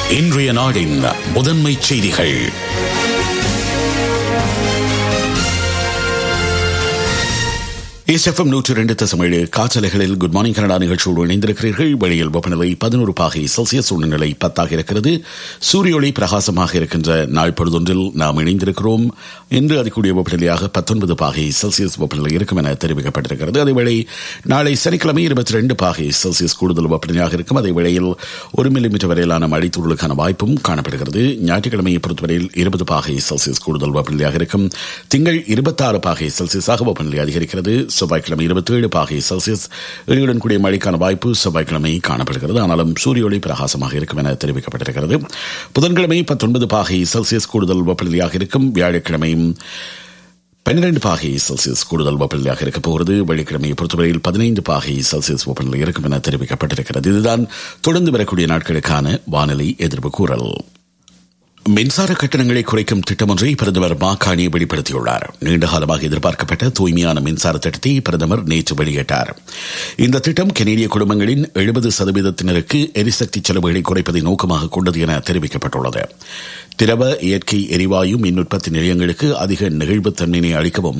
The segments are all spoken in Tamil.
இன்றைய நாடின் முதன்மை செய்திகள். எஸ்எஃப்எம் 102.7 காற்றலைகளில் குட் மார்னிங் கனடா நிகழ்ச்சியோடு இணைந்திருக்கிறீர்கள். வெளியில் வெப்பநிலை 11 பாகை செல்சியஸ், சூழ்நிலை 10 இருக்கிறது. சூரிய ஒளி பிரகாசமாக இருக்கின்ற நாள் பொழுதொன்றில் நாம் இணைந்திருக்கிறோம். இன்று அதிகூடிய வெப்பநிலையாக 19 பாகை செல்சியஸ் வெப்பநிலை இருக்கும் என தெரிவிக்கப்பட்டிருக்கிறது. அதேவேளை நாளை சனிக்கிழமை 22 பாகை செல்சியஸ் கூடுதல் வெப்பநிலையாக இருக்கும். அதே வேளையில் 1 மில்லிமீட்டர் வரையிலான மழைத்தூறலுக்கான வாய்ப்பும் காணப்படுகிறது. ஞாயிற்றுக்கிழமையை பொறுத்தவரையில் 20 பாகை செல்சியஸ் கூடுதல் வெப்பநிலையாக இருக்கும். திங்கள் 26 பாகை செல்சியஸாக வெப்பநிலை அதிகரிக்கிறது. செவ்வாய்க்கிழமை 27 பாகை செல்சியஸ் இடியுடன் கூடிய மழைக்கான வாய்ப்பு செவ்வாய்க்கிழமை காணப்படுகிறது. ஆனாலும் சூரிய ஒளி பிரகாசமாக இருக்கும் என தெரிவிக்கப்பட்டிருக்கிறது. புதன்கிழமை 19 பாகை செல்சியஸ் கூடுதல் வெப்பநிலையாக இருக்கும். வியாழக்கிழமை 12 பாகை செல்சியஸ் கூடுதல் வெப்பநிலையாக இருக்கப் போகிறது. வெள்ளிக்கிழமையை பொறுத்தவரையில் 15 பாகை செல்சியஸ் வெப்பநிலை இருக்கும் என தெரிவிக்கப்பட்டிருக்கிறது. இதுதான் தொடர்ந்து வரக்கூடிய நாட்களுக்கான வானிலை எதிர்ப்பு கூறல். மின்சார கட்டணங்களை குறைக்கும் திட்டம் ஒன்றை பிரதமர் மாகாணி வெளிப்படுத்தியுள்ளார். நீண்டகாலமாக எதிர்பார்க்கப்பட்ட தூய்மையான மின்சார திட்டத்தை பிரதமர் நேற்று வெளியிட்டார். இந்த திட்டம் கனேடிய குடும்பங்களின் 70% எரிசக்தி செலவுகளை குறைப்பதை நோக்கமாக கொண்டது என தெரிவிக்கப்பட்டுள்ளது. திரவ இயற்கை எரிவாயு மின் உற்பத்தி நிலையங்களுக்கு அதிக நெகிழ்வுத்தன்மையை அளிக்கவும்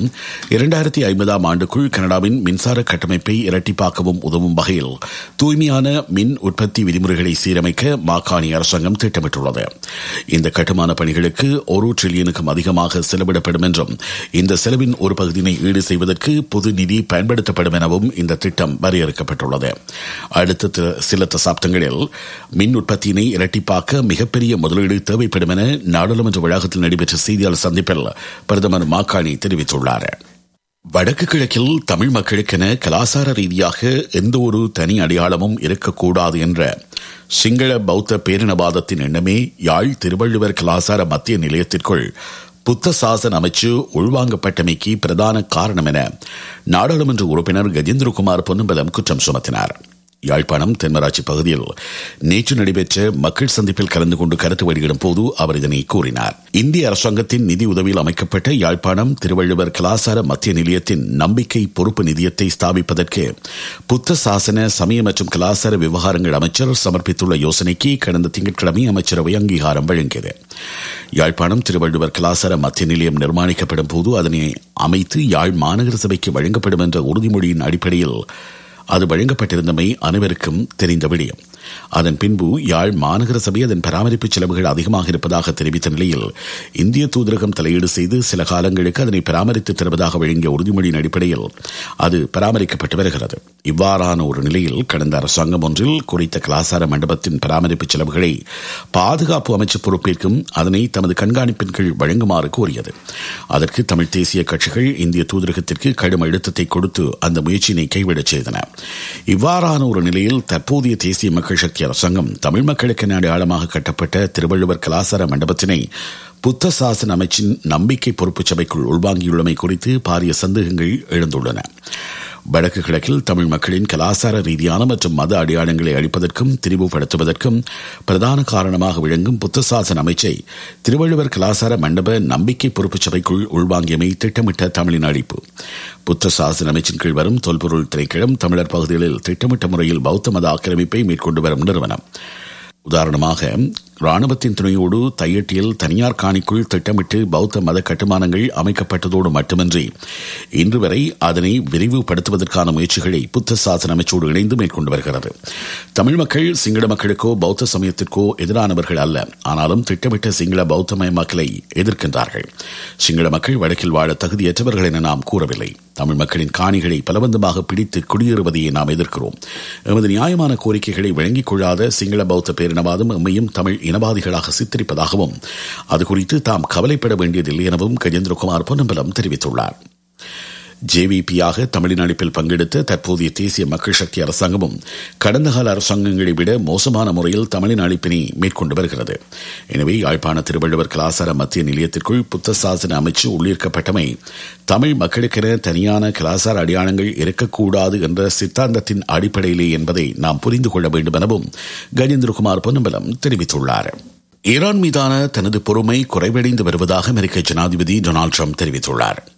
2050 ஆண்டுக்குள் கனடாவின் மின்சார கட்டமைப்பை இரட்டிப்பாக்கவும் உதவும் வகையில் தூய்மையான மின் உற்பத்தி விதிமுறைகளை சீரமைக்க மாகாணி அரசாங்கம் திட்டமிட்டுள்ளது. இந்த கட்டுமான பணிகளுக்கு 1 டிரில்லியனுக்கும் அதிகமாக செலவிடப்படும் என்றும் இந்த செலவின் ஒரு பகுதியினை ஈடு செய்வதற்கு பொது நிதி பயன்படுத்தப்படும் எனவும் இந்த திட்டம் வரையறுக்கப்பட்டுள்ளது. அடுத்த சில தசாப்தங்களில் மின் உற்பத்தியினை இரட்டிப்பாக்க மிகப்பெரிய முதலீடு தேவைப்படும் என நாடாளுமன்ற வளாகத்தில் நடைபெற்ற செய்தியாளர் சந்திப்பில் பிரதமர் மாகாணி தெரிவித்துள்ளார். வடக்கு கிழக்கில் தமிழ் மக்களுக்கென கலாசார ரீதியாக எந்த ஒரு தனி அடையாளமும் இருக்கக்கூடாது என்ற சிங்கள பௌத்த பேரினவாதத்தின் எண்ணமே யாழ் திருவள்ளுவர் கலாசார மத்திய நிலையத்திற்குள் புத்த சாசன அமைச்சு உள்வாங்கப்பட்டமைக்கு பிரதான காரணம் என நாடாளுமன்ற உறுப்பினர் கஜேந்திரகுமார் பொன்னம்பலம் குற்றம் சுமத்தினார். யாழ்ப்பாணம் தென்மராட்சி பகுதியில் நேற்று நடைபெற்ற மக்கள் சந்திப்பில் கலந்து கொண்டு கருத்து வெளியிடும் போது அவர் இதனை கூறினார். இந்திய அரசாங்கத்தின் நிதி உதவியில் அமைக்கப்பட்ட யாழ்ப்பாணம் திருவள்ளுவர் கலாசார மத்திய நிலையத்தின் நம்பிக்கை பொறுப்பு நிதியத்தை ஸ்தாபிப்பதற்கு புத்த சாசன சமய மற்றும் கலாசார விவகாரங்கள் அமைச்சர் சமர்ப்பித்துள்ள யோசனைக்கு கடந்த திங்கட்கிழமை அமைச்சரவை அங்கீகாரம் வழங்கியது. யாழ்ப்பாணம் திருவள்ளுவர் கலாசார மத்திய நிலையம் நிர்மாணிக்கப்படும் போது அதனை அமைத்து யாழ் மாநகர சபைக்கு வழங்கப்படும் என்ற உறுதிமொழியின் அடிப்படையில் அது வழங்கப்பட்டிருந்தமை அனைவருக்கும் தெரிந்த விடயம். அதன் பின்பு யாழ் மாநகர சபை அதன் பராமரிப்பு செலவுகள் அதிகமாக இருப்பதாக தெரிவித்த நிலையில் இந்திய தூதரகம் தலையீடு செய்து சில காலங்களுக்கு அதனை பராமரித்து தருவதாக வழங்கிய உறுதிமொழியின் அடிப்படையில் அது பராமரிக்கப்பட்டு வருகிறது. இவ்வாறான ஒரு நிலையில் கடந்த அரசாங்கம் ஒன்றில் குறித்த கலாசார மண்டபத்தின் பராமரிப்பு செலவுகளை பாதுகாப்பு அமைச்சு பொறுப்பேற்கும் அதனை தமது கண்காணிப்பின் கீழ் வழங்குமாறு கோரியது. அதற்கு தமிழ் தேசிய கட்சிகள் இந்திய தூதரகத்திற்கு கடும் அழுத்தத்தை கொடுத்து அந்த முயற்சியினை கைவிடச் செய்தன. இவ்வாறான ஒரு நிலையில் தற்போதைய தேசிய மக்கள் சக்தி அரசாங்கம் தமிழ் மக்களுக்கு அடையாளமாக கட்டப்பட்ட திருவள்ளுவர் கலாசார மண்டபத்தினை புத்த சாசன அமைச்சின் நம்பிக்கை பொறுப்பு சபைக்குள் உள்வாங்கியுள்ளமை குறித்து பாரிய சந்தேகங்கள் எழுந்துள்ளன. வடக்கு கிழக்கில் தமிழ் மக்களின் கலாசார ரீதியான மற்றும் மத அடையாளங்களை அளிப்பதற்கும் திரிவுபடுத்துவதற்கும் பிரதான காரணமாக விளங்கும் புத்த சாசன அமைச்சை திருவள்ளுவர் கலாசார மண்டப நம்பிக்கை பொறுப்பு சபைக்குள் உள்வாங்கியமை திட்டமிட்ட தமிழின் அழிப்பு. புத்த சாசன அமைச்சின் கீழ் வரும் தொல்பொருள் திணைக்களம் தமிழர் பகுதிகளில் திட்டமிட்ட முறையில் பௌத்த மத ஆக்கிரமிப்பை மேற்கொண்டு வரும் நிறுவனம். உதாரணமாக ராணுவத்தின் துணையோடு தையட்டியில் தனியார் காணிக்குள் திட்டமிட்டு பௌத்த மத கட்டுமானங்கள் அமைக்கப்பட்டதோடு மட்டுமின்றி இன்று வரை அதனை விரிவுபடுத்துவதற்கான முயற்சிகளை புத்த சாசன அமைச்சோடு இணைந்து மேற்கொண்டு வருகிறது. தமிழ் மக்கள் சிங்கள மக்களுக்கோ பௌத்த சமயத்திற்கோ எதிரானவர்கள் அல்ல. ஆனாலும் திட்டமிட்ட சிங்கள பௌத்தமயமாக்கலை எதிர்க்கின்றார்கள். சிங்கள மக்கள் வடக்கில் வாழ தகுதியற்றவர்கள் என நாம் கூறவில்லை. தமிழ் மக்களின் காணிகளை பலவந்தமாக பிடித்து குடியேறுவதையே நாம் எதிர்க்கிறோம். எமது நியாயமான கோரிக்கைகளை வழங்கிக் கொள்ளாத சிங்கள பௌத்த பேரினவாதம் எம்மையும் தமிழ் இனவாதிகளாக சித்தரிப்பதாகவும் அது குறித்து தாம் கவலைப்பட வேண்டியதில்லை எனவும் கஜேந்திரகுமார் பொன்னம்பலம் தெரிவித்துள்ளார். ஜேவிபியாக தமிழின் அழைப்பில் பங்கெடுத்த தற்போதைய தேசிய மக்கள் சக்தி அரசாங்கமும் கடந்த கால அரசாங்கங்களை விட மோசமான முறையில் தமிழின் அழைப்பினை மேற்கொண்டு வருகிறது. எனவே யாழ்ப்பாண திருவள்ளுவர் கலாசார மத்திய நிலையத்திற்குள் புத்த சாசன அமைச்சு உள்ளீர்க்கப்பட்டமை தமிழ் மக்களுக்கென தனியான கலாசார அடையாளங்கள் இருக்கக்கூடாது என்ற சித்தாந்தத்தின் அடிப்படையிலே என்பதை நாம் புரிந்து கொள்ள வேண்டும் எனவும் கஜேந்திரகுமார் பொன்னம்பலம் தெரிவித்துள்ளார். ஈரான் மீதான தனது பொறுமை குறைவடைந்து வருவதாக அமெரிக்க ஜனாதிபதி டொனால்டு ட்ரம்ப் தெரிவித்துள்ளார்.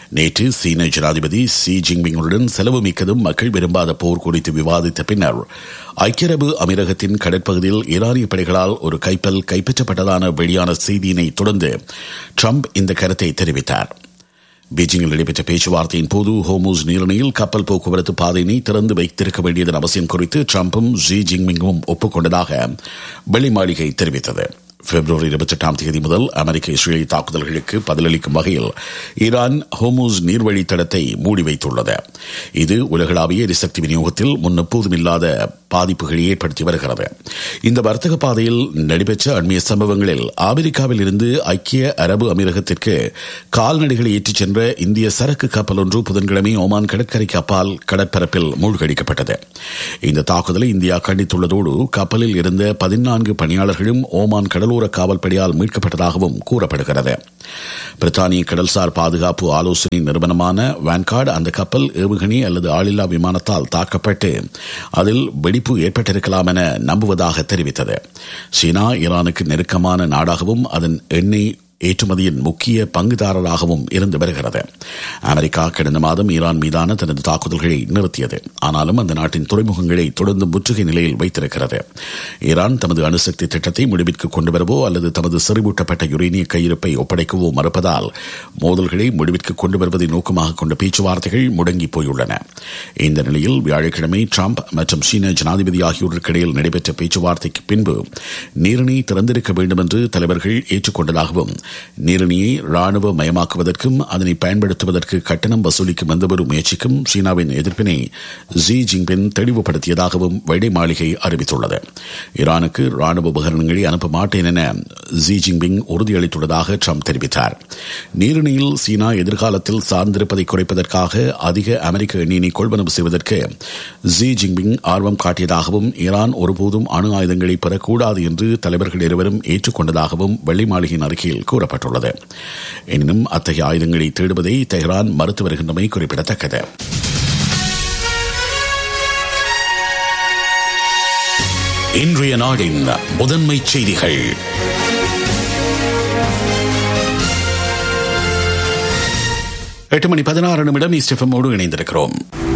நேற்று சீன ஜனாதிபதி ஷி ஜின்பிங்குடன் செலவு மிக்கதும் மக்கள் விரும்பாத போர் குறித்து விவாதித்த பின்னர் ஐக்கிய அரபு அமீரகத்தின் கடற்பகுதியில் ஈரானிய படைகளால் ஒரு கைப்பல் கைப்பற்றப்பட்டதான வெளியான செய்தியினை தொடர்ந்து ட்ரம்ப் இந்த கருத்தை தெரிவித்தார். பீஜிங்கில் நடைபெற்ற பேச்சுவார்த்தையின் போது ஹோர்முஸ் நீரிணையில் கப்பல் போக்குவரத்து பாதையினை திறந்து வைத்திருக்க வேண்டியதன் அவசியம் குறித்து ட்ரம்பும் ஷி ஜின்பிங்கும் ஒப்புக்கொண்டதாக வெள்ளை மாளிகை தெரிவித்தது. பிப்ரவரி 28 முதல் அமெரிக்க இஸ்ரேலிய தாக்குதல்களுக்கு பதிலளிக்கும் வகையில் ஈரான் ஹோர்முஸ் நீர்வழித்தடத்தை மூடி வைத்துள்ளது. இது உலகளாவிய எரிசக்தி விநியோகத்தில் முன்னெப்போதும் இல்லாத பாதிப்புகளை ஏற்படுத்தி வருகிறது. இந்த வர்த்தக பாதையில் நடைபெற்ற அண்மைய சம்பவங்களில் அமெரிக்காவில் இருந்து ஐக்கிய அரபு அமீரகத்திற்கு கால்நடைகளை ஏற்றிச் சென்ற இந்திய சரக்கு கப்பல் ஒன்று புதன்கிழமை ஓமான் கடற்கரைக்கு அப்பால் கடற்பரப்பில் மூழ்கடிக்கப்பட்டது. இந்த தாக்குதலை இந்தியா கண்டித்துள்ளதோடு கப்பலில் இருந்த 14 பணியாளர்களும் ஓமான் கடலோர காவல்படையால் மீட்கப்பட்டதாகவும் கூறப்படுகிறது. பிரித்தானிய கடல்சார் பாதுகாப்பு ஆலோசனை நிறுவனமான வான்கார்டு அந்த கப்பல் ஏவுகணை அல்லது ஆளில்லா விமானத்தால் தாக்கப்பட்டு அதில் வெடிப்பு ஏற்பட்டிருக்கலாம் என நம்புவதாக தெரிவித்தது. சீனா ஈரானுக்கு நெருக்கமான நாடாகவும் அதன் எண்ணெய் ஏற்றுமதியின் முக்கிய பங்குதாரராகவும் இருந்து வருகிறது. அமெரிக்கா கடந்த மாதம் ஈரான் மீதான தனது தாக்குதல்களை நிறுத்தியது. ஆனாலும் அந்த நாட்டின் துறைமுகங்களை தொடர்ந்து முற்றுகை நிலையில் வைத்திருக்கிறது. ஈரான் தமது அணுசக்தி திட்டத்தை முடிவிற்கு கொண்டு வரவோ அல்லது தமது செறிவூட்டப்பட்ட யுரேனிய கையிருப்பை ஒப்படைக்கவோ மறுப்பதால் மோதல்களை முடிவிற்கு கொண்டு வருவதை நோக்கமாக கொண்ட பேச்சுவார்த்தைகள் முடங்கி போயுள்ளன. இந்த நிலையில் வியாழக்கிழமை ட்ரம்ப் மற்றும் சீன ஜனாதிபதி ஆகியோருக்கு இடையில் நடைபெற்ற பேச்சுவார்த்தைக்கு பின்பு நீரிணை திறந்திருக்க வேண்டும் என்று தலைவர்கள் ஏற்றுக்கொண்டதாகவும் நீரிணையை ராணுவ மயமாக்குவதற்கும் அதனை பயன்படுத்துவதற்கு கட்டணம் வசூலிக்கும் எந்தவொரு முயற்சிக்கும் சீனாவின் எதிர்ப்பினை ஷி ஜின்பிங் தெளிவுபடுத்தியதாகவும் வெள்ளை மாளிகை அறிவித்துள்ளது. ஈரானுக்கு ராணுவ உபகரணங்களை அனுப்ப மாட்டேன் என ஷி ஜின்பிங் உறுதியளித்துள்ளதாக ட்ரம்ப் தெரிவித்தார். நீரிணையில் சீனா எதிர்காலத்தில் சார்ந்திருப்பதை குறைப்பதற்காக அதிக அமெரிக்க எண்ணெயினை கொள்வனவு செய்வதற்கு ஷி ஜின்பிங் ஆர்வம் காட்டியதாகவும் ஈரான் ஒருபோதும் அணு ஆயுதங்களை பெறக்கூடாது என்று தலைவர்கள் இருவரும் ஏற்றுக்கொண்டதாகவும் வெள்ளை மாளிகையின் அறிக்கையில் கூறப்பட்டுள்ளது. எனினும் அத்தகைய ஆயுதங்களை தேடுவதை தெஹ்ரான் மறுத்து வருகின்றமை குறிப்பிடத்தக்கது. இன்றைய நாடின் முதன்மை செய்திகள். 8:16 ஈஸ்ட் எஃப்எம்மோடு இணைந்திருக்கிறோம்.